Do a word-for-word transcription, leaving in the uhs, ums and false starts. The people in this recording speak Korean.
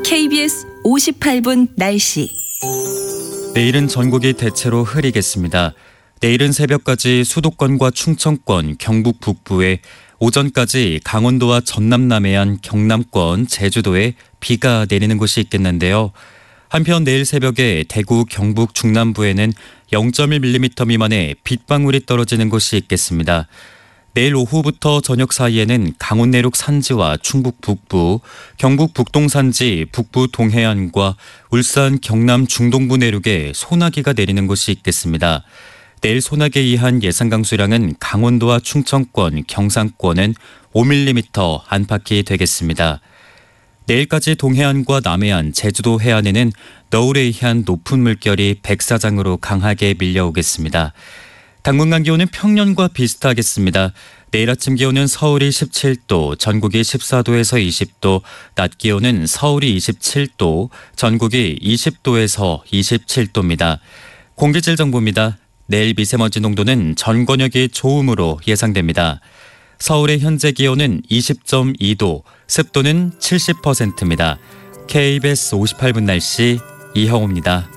케이비에스 오십팔 분 날씨. 내일은 전국이 대체로 흐리겠습니다. 내일은 새벽까지 수도권과 충청권, 경북 북부에, 오전까지 강원도와 전남 남해안, 경남권, 제주도에 비가 내리는 곳이 있겠는데요. 한편 내일 새벽에 대구, 경북 중남부에는 영 점 일 밀리미터 미만의 빗방울이 떨어지는 곳이 있겠습니다. 내일 오후부터 저녁 사이에는 강원 내륙 산지와 충북 북부, 경북 북동 산지, 북부 동해안과 울산, 경남 중동부 내륙에 소나기가 내리는 곳이 있겠습니다. 내일 소나기에 의한 예상 강수량은 강원도와 충청권, 경상권은 오 밀리미터 안팎이 되겠습니다. 내일까지 동해안과 남해안, 제주도 해안에는 너울에 의한 높은 물결이 백사장으로 강하게 밀려오겠습니다. 당분간 기온은 평년과 비슷하겠습니다. 내일 아침 기온은 서울이 십칠 도, 전국이 십사 도에서 이십 도, 낮 기온은 서울이 이십칠 도, 전국이 이십 도에서 이십칠 도입니다. 공기질 정보입니다. 내일 미세먼지 농도는 전 권역이 좋음으로 예상됩니다. 서울의 현재 기온은 이십 점 이 도, 습도는 칠십 퍼센트입니다. 케이비에스 오십팔 분 날씨 이형우입니다.